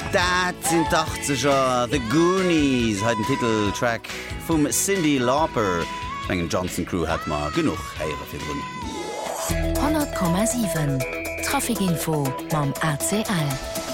Dat sind 80er The Goonies hat den Titeltrack vom Cyndi Lauper. Mengen Johnson Crew hat mal genug Heiere für drin. 100,7 Trafikinfo mam ACL.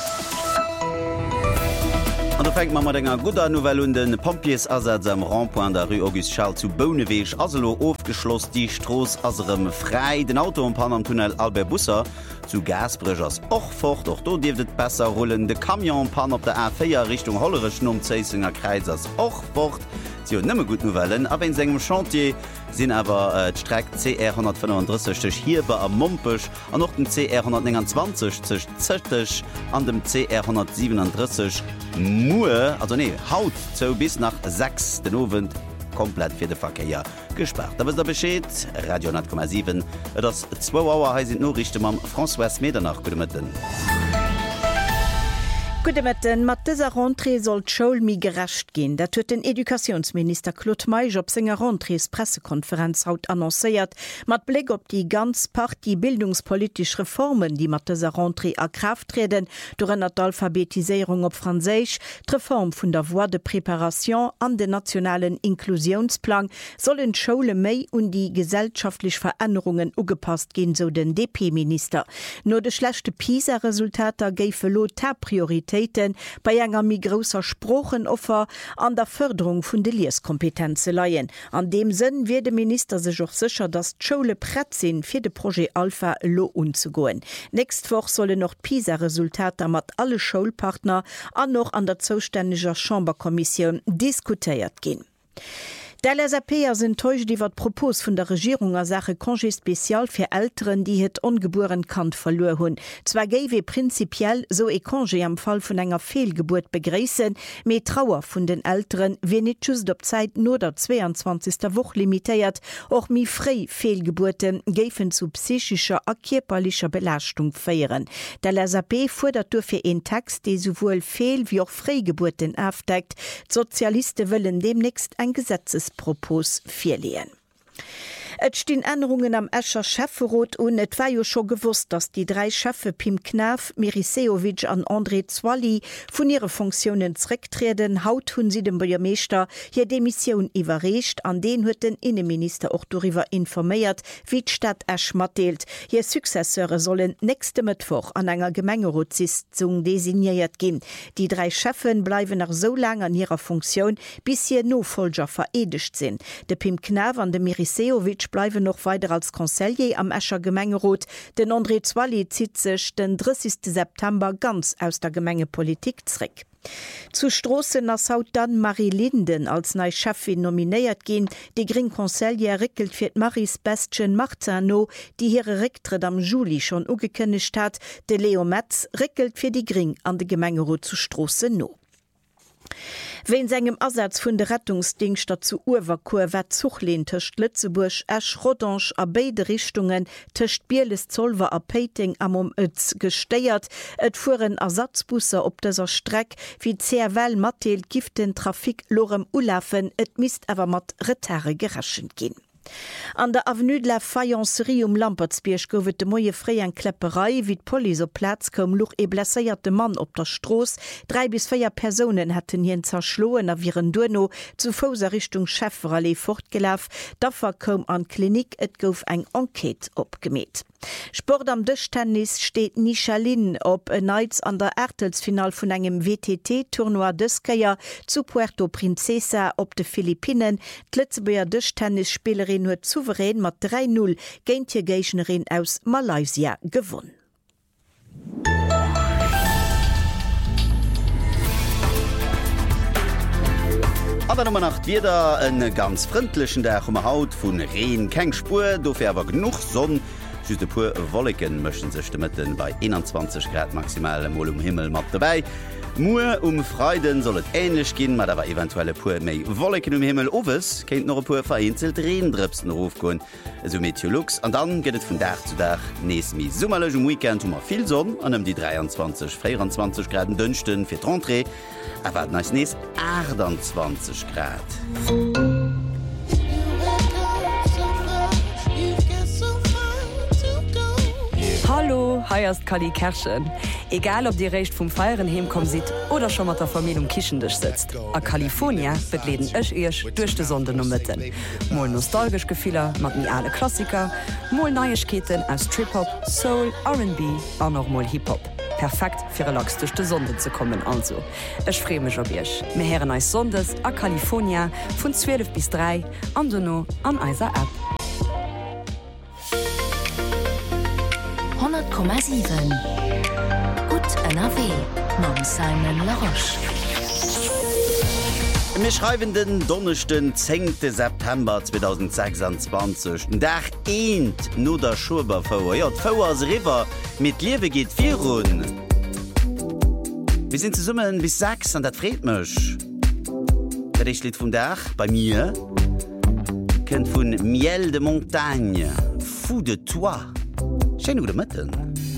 Und da fängt man mit einer guten Novelle und den Pompiers-Ersatz am Randpoint der Rue Auguste Charles zu Boneweg. Also aufgeschlossen, die Straße außerem frei. Den Auto am Panam-Tunnel Albert Busser zu Gasbrüchers auch fort. Auch da dürfte es besser rollen. Der Kamion Pan auf der A4 Richtung Hollerischen Umzeissinger Kreis ist auch fort. Sie haben nicht mehr gute Novellen, aber in seinem Chantier sind aber die Strecke CR 135 hier bei am Mumpisch und noch den CR 129 zwischen Zöttisch an dem CR 137 Mue, also nee, Haut so bis nach 6 den Abend komplett für den Verkehr gesperrt. Da ist der Bescheid, Radio 100,7, das 2 Uhr sind Nachrichten mit François Medernach. Guten Morgen. Gudemeten mat dieser Rentrée soll d'Schoul mi gerecht gehen. Dat huet den Edukationsminister Claude Meij op senger Rentrées Pressekonferenz haut annoncéiert, mat Blick op die ganz Party bildungspolitisch Reformen, die mat dieser Rentrée a Kraft treten, durchennner d'Alphabetisierung op Franzésisch, d'Reform vun der Voie de Préparation an den nationalen Inklusionsplan, sollen d'Schoule méi und die gesellschaftlich Veränderungen ugepasst gehen, so den DP-Minister. No de schlechte PISA-Resultater géife lo Priorität bei enger mi grosser Sprochenoffer an der Förderung vun de Lieskompetenze leiien. An dem Sinn wird der Minister sech auch sicher, dass d'Schoule prett sind fir de Projekt Alpha lo unzugoen. Nächst Woche sollen noch PISA-Resultate mat alle Schulpartner an noch an der zuständiger Chamberkommission diskutiert gehen. Der LSAPer sind täuscht iwwer Propos vun der Regierung a Sache Congé spezial fir Eltern, die het ungeboren Kind verloren hun. Zwar géwe prinzipiell so e Congé am Fall vun enger Fehlgeburt begräßen, me Trauer vun den Eltern wie net just op Zeit nur der 22. Woche limitiert, och mi frei Fehlgeburten géfen zu psychischer a körperlicher Belastung feieren. Der LSAP fordert dafür en Text, die sowohl Fehl- wie auch Freigeburten aufdeckt. Sozialisten wollen demnächst ein Gesetzespropos vorlegen. Et stehen Änderungen am Escher Schäferrot und et war jo schon gewusst, dass die 3 Schäfe Pim Knaf, Mirisejovic an André Zwali von ihre Funktionen zurücktreten. Haut hun sie dem Bürgermeister hier Demission überrecht, an den huet den Innenminister auch darüber informiert, wie die Stadt Esch matteelt. Hier Successeure sollen nächste Mittwoch an einer Gemengerotssitzung designiert gehen. Die 3 Schäfen bleiben noch so lange an ihrer Funktion, bis hier Nachfolger veredigt sind. Der Pim Knaf und der Mirisejovic bleiben noch weiter als Conseiller am Escher Gemengerot. Den André Zwali zieht sich den 30. September ganz aus der Gemengepolitik zurück. Zu Strossen as haut dann Marie Linden als neue Chefin nominiert gehen. Die Green Conseiller rickelt fir Maries Bestien Martino, die ihre Rücktritt am Juli schon ugekündigt hat. De Leo Metz rickelt fir die Green an de Gemengerot zu Strossen no. Wenn segem Ersatz vun de Rettungsdienst zu Uwerkur wat Zuchlehn töcht Lützeburg Esch Rodange a beide Richtungen töcht Bierles Zollwer a Peiting am Ötz gesteiert. Et fuhren Ersatzbusser op dieser Streck wie CRL Mattel giften Trafik lorem Ulafen, et mist awer mat Retarre geraschen gin. An der Avenue de la Fayencerie Lampertsbierg gouft de moie fré en Klepperei, wie d'Poli op Platz kom luch e blesseierte Mann op der Stroos. 3 bis 4 Personen hätten hien zerschloen a viren Duno zu Foser Richtung Schäferallee fortgelaf. Daffer kom an Klinik, et gouf eng Enquete opgemet. Sport am Tischtennis steht Nichalin op Nights an der Ertelsfinal vun engem WTT-Tournoi d'Eskeier zu Puerto Princesa op de Philippinen. D'Lützeburger Tischtennisspielerin huet souverän mat 3-0 géint die Gegnerin aus Malaysia gewonnen. Aber Nummer 8 wieder en ganz freundlichen Tag Haut vun Reen keng Spur, dofir awer genug Sonne. Just de pur Wolken möchten sich mitten bei 21 Grad maximal Mol Himmel mat dabei. Mue Freuden sollt ähnlich gehen, mat aber eventuelle pur méi Wolken Himmel ofes kennt noch pur vereinzelt Rehendripsen Rufkun. So Meteorlux an dann geht es von Dach zu Dach nächst mi summerlegem Weekend viel Sonne an die 23, 24 Grad dünchten für Rentrée, aber nächst 28 Grad. Hallo, heierst Kali Kerschen. Egal ob die Recht vom Feieren hemkom sieht oder schon mat der Familie um Kischendisch sitzt. A California betleden ech eich durch de Sonde no mitten. Mol nostalgisch Gefehler, mat nie alle Klassiker, mol Neuigkeiten aus Trip-Hop, Soul, R&B, an noch mal Hip-Hop. Perfekt für relax durch die Sonde zu kommen also. Ich freue mich auf euch. Wir hören euch Sondes a California von 12 bis 3 an Dono an eiser App. 100,7 Gut NRW Mam Simon Laroche. Wir schreiben den Donnerstag, 10. September 2026. Dach eint nur der Schurberfauer. Ja, die Fauer ist River. Mit Liebe geht 4 Runden. Wir sind zusammen bis 6 und das freut mich. Das ist Lied vom Dach bei mir. Kennt von Miel de Montagne. Fou de toi. Schön, gute Mitten.